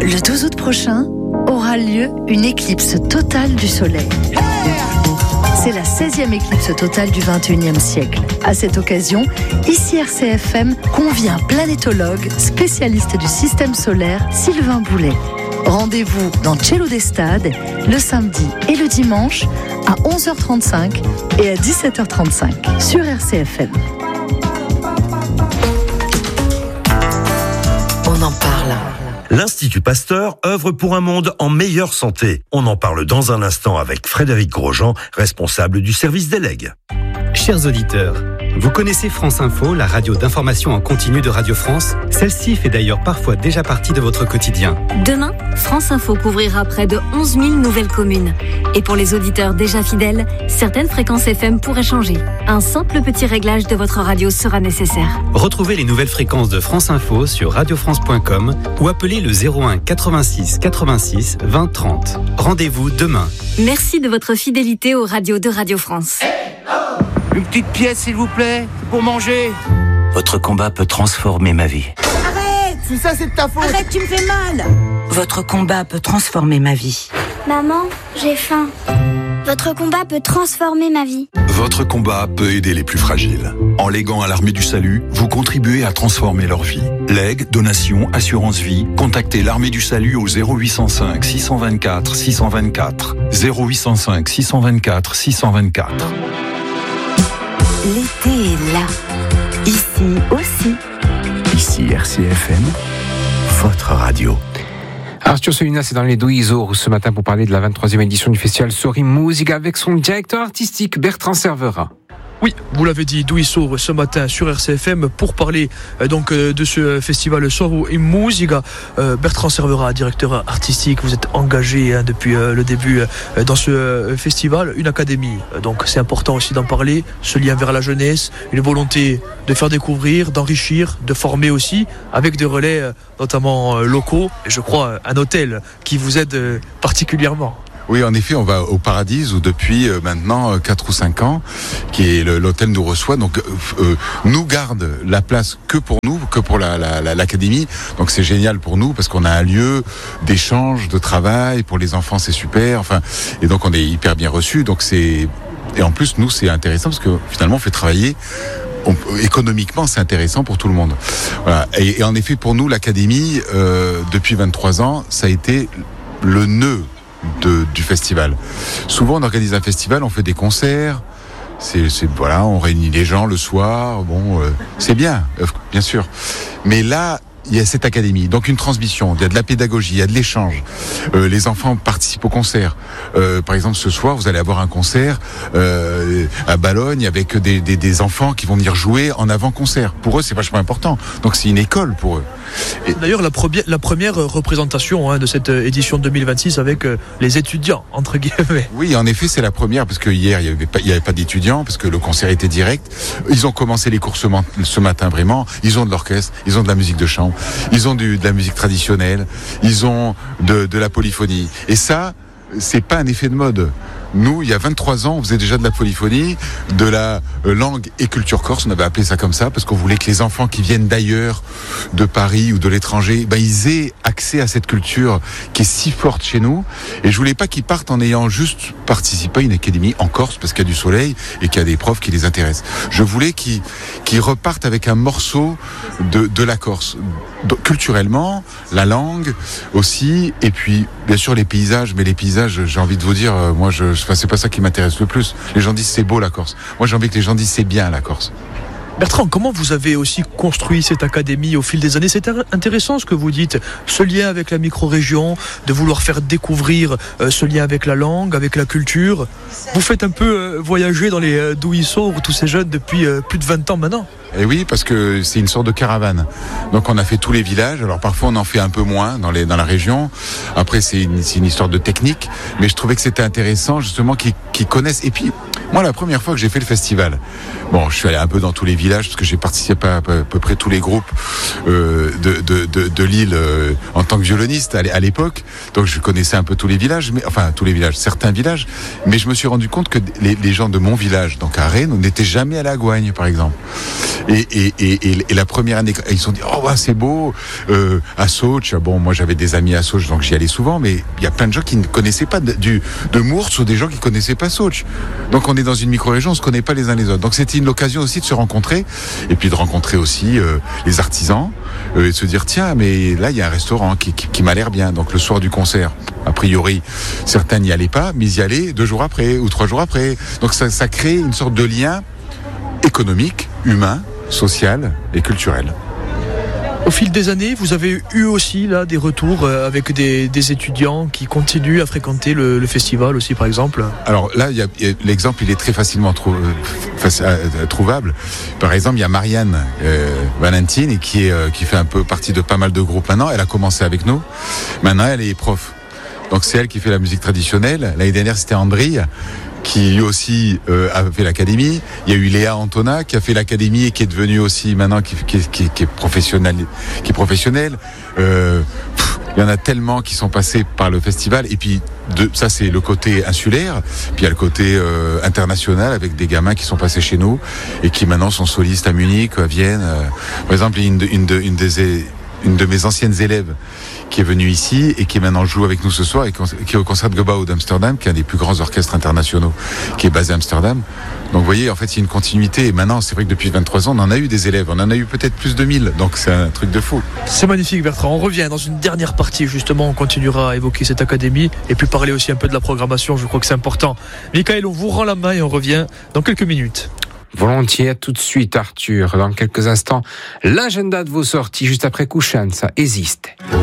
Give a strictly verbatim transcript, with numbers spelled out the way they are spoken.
Le douze août prochain aura lieu une éclipse totale du soleil. C'est la seizième éclipse totale du vingt et unième siècle. À cette occasion, ici R C F M convie un planétologue, spécialiste du système solaire, Sylvain Boulet. Rendez-vous dans Cielo d'Estade le samedi et le dimanche à onze heures trente-cinq et à dix-sept heures trente-cinq sur R C F M. On en parle. L'Institut Pasteur œuvre pour un monde en meilleure santé. On en parle dans un instant avec Frédéric Grosjean, responsable du service des legs. Chers auditeurs, vous connaissez France Info, la radio d'information en continu de Radio France? Celle-ci fait d'ailleurs parfois déjà partie de votre quotidien. Demain, France Info couvrira près de onze mille nouvelles communes. Et pour les auditeurs déjà fidèles, certaines fréquences F M pourraient changer. Un simple petit réglage de votre radio sera nécessaire. Retrouvez les nouvelles fréquences de France Info sur radio france point com ou appelez le zéro un quatre-vingt-six quatre-vingt-six vingt trente. Rendez-vous demain. Merci de votre fidélité aux radios de Radio France. Une petite pièce, s'il vous plaît, pour manger. Votre combat peut transformer ma vie. Arrête! Si ça, c'est de ta faute. Arrête, tu me fais mal. Votre combat peut transformer ma vie. Maman, j'ai faim. Votre combat peut transformer ma vie. Votre combat peut aider les plus fragiles. En léguant à l'Armée du Salut, vous contribuez à transformer leur vie. Legs, donations, assurance vie, contactez l'Armée du Salut au zéro huit cent cinq six cent vingt-quatre six cent vingt-quatre. zéro huit cent cinq six cent vingt-quatre six cent vingt-quatre. L'été est là. Ici aussi. Ici R C F M, votre radio. Arthur Solina, c'est dans les Douizos ce matin pour parler de la vingt-troisième édition du festival Sorry Music avec son directeur artistique Bertrand Servera. Oui, vous l'avez dit, Douizos ce matin sur R C F M pour parler euh, donc euh, de ce festival Sorry Music. Euh, Bertrand Servera, directeur artistique, vous êtes engagé hein, depuis euh, le début euh, dans ce euh, festival, une académie. Donc c'est important aussi d'en parler, ce lien vers la jeunesse, une volonté de faire découvrir, d'enrichir, de former aussi, avec des relais euh, notamment euh, locaux. Et je crois un hôtel qui vous aide euh, particulièrement. Oui, en effet, on va au Paradis où depuis euh, maintenant quatre ou cinq ans, qui est le, l'hôtel nous reçoit, donc euh, nous garde la place que pour nous, que pour la, la, la, l'académie. Donc c'est génial pour nous parce qu'on a un lieu d'échange, de travail. Pour les enfants, c'est super. Enfin, et donc on est hyper bien reçus. Donc c'est et en plus nous c'est intéressant parce que finalement on fait travailler. On, économiquement, c'est intéressant pour tout le monde. Voilà. Et, et en effet, pour nous, l'académie euh, depuis vingt-trois ans, ça a été le nœud De, du festival. Souvent on organise un festival, on fait des concerts, c'est, c'est voilà, on réunit les gens le soir, bon, euh, c'est bien, euh, bien sûr. Mais là, il y a cette académie, donc une transmission, il y a de la pédagogie, il y a de l'échange. Euh, les enfants participent au concert. Euh, par exemple, ce soir, vous allez avoir un concert euh, à Balogne avec des, des, des enfants qui vont venir jouer en avant-concert. Pour eux, c'est vachement important. Donc c'est une école pour eux. Et d'ailleurs, la, probi- la première représentation hein, de cette édition deux mille vingt-six avec euh, les étudiants, entre guillemets. Oui, en effet, c'est la première, parce que hier, il n'y avait pas, il y avait pas d'étudiants, parce que le concert était direct. Ils ont commencé les cours ce, man- ce matin, vraiment. Ils ont de l'orchestre, ils ont de la musique de chambre, ils ont du, de la musique traditionnelle, ils ont de, de la polyphonie. Et ça, c'est pas un effet de mode. Nous, il y a vingt-trois ans, on faisait déjà de la polyphonie, de la langue et culture corse, on avait appelé ça comme ça, parce qu'on voulait que les enfants qui viennent d'ailleurs, de Paris ou de l'étranger, ben, ils aient accès à cette culture qui est si forte chez nous. Et je voulais pas qu'ils partent en ayant juste participé à une académie en Corse, parce qu'il y a du soleil et qu'il y a des profs qui les intéressent. Je voulais qu'ils, qu'ils repartent avec un morceau de, de la Corse. Donc, culturellement, la langue aussi, et puis, bien sûr, les paysages, mais les paysages, j'ai envie de vous dire, euh, moi, je, enfin, c'est pas ça qui m'intéresse le plus. Les gens disent c'est beau la Corse. Moi, j'ai envie que les gens disent c'est bien la Corse. Bertrand, comment vous avez aussi construit cette académie au fil des années? C'est intéressant ce que vous dites, ce lien avec la micro-région, de vouloir faire découvrir euh, ce lien avec la langue, avec la culture. Vous faites un peu euh, voyager dans les euh, Douizos, tous ces jeunes, depuis euh, plus de vingt ans maintenant. Et oui, parce que c'est une sorte de caravane. Donc on a fait tous les villages. Alors parfois on en fait un peu moins dans, les, dans la région. Après c'est une, c'est une histoire de technique. Mais je trouvais que c'était intéressant justement qu'ils, qu'ils connaissent. Et puis moi la première fois que j'ai fait le festival, bon je suis allé un peu dans tous les villages parce que j'ai participé à, à peu, à peu près tous les groupes euh, de, de, de, de l'île euh, en tant que violoniste à, à l'époque. Donc je connaissais un peu tous les villages, mais enfin tous les villages, certains villages. Mais je me suis rendu compte que les, les gens de mon village, donc à Rennes, n'étaient jamais allés à Goigne par exemple. Et, et, et, et la première année, ils se sont dit, oh, ouais, c'est beau, euh, à Soch. Bon, moi, j'avais des amis à Soch, donc j'y allais souvent, mais il y a plein de gens qui ne connaissaient pas de, du, de Mours ou des gens qui connaissaient pas Soch. Donc, on est dans une micro-région, on se connaît pas les uns les autres. Donc, c'était une occasion aussi de se rencontrer, et puis de rencontrer aussi euh, les artisans, euh, et de se dire, tiens, mais là, il y a un restaurant qui, qui, qui m'a l'air bien. Donc, le soir du concert, a priori, certains n'y allaient pas, mais ils y allaient deux jours après, ou trois jours après. Donc, ça, ça crée une sorte de lien économique, humain, social et culturel. Au fil des années, vous avez eu aussi là des retours avec des, des étudiants qui continuent à fréquenter le, le festival aussi, par exemple. Alors là, il y a, il y a, l'exemple, il est très facilement trou, face, euh, trouvable. Par exemple, il y a Marianne euh, Valentine qui, est, euh, qui fait un peu partie de pas mal de groupes maintenant. Elle a commencé avec nous. Maintenant, elle est prof. Donc c'est elle qui fait la musique traditionnelle. L'année dernière, c'était André qui lui aussi euh, a fait l'académie. Il y a eu Léa Antona qui a fait l'académie et qui est devenue aussi maintenant qui, qui, qui, qui est professionnelle. Qui est professionnelle. Euh, pff, il y en a tellement qui sont passés par le festival. Et puis de, ça c'est le côté insulaire. Puis il y a le côté euh, international avec des gamins qui sont passés chez nous et qui maintenant sont solistes à Munich, à Vienne. Euh, par exemple, une, une, une, une des une de mes anciennes élèves qui est venue ici et qui maintenant joue avec nous ce soir et qui est au Concertgebouw d'Amsterdam, qui est un des plus grands orchestres internationaux, qui est basé à Amsterdam. Donc vous voyez, en fait, il y a une continuité. Et maintenant, c'est vrai que depuis vingt-trois ans, on en a eu des élèves. On en a eu peut-être plus de mille. Donc c'est un truc de fou. C'est magnifique, Bertrand. On revient dans une dernière partie, justement. On continuera à évoquer cette académie et puis parler aussi un peu de la programmation. Je crois que c'est important. Michael, on vous rend la main et on revient dans quelques minutes. Volontiers, tout de suite, Arthur. Dans quelques instants, l'agenda de vos sorties, juste après Kouchan, ça existe.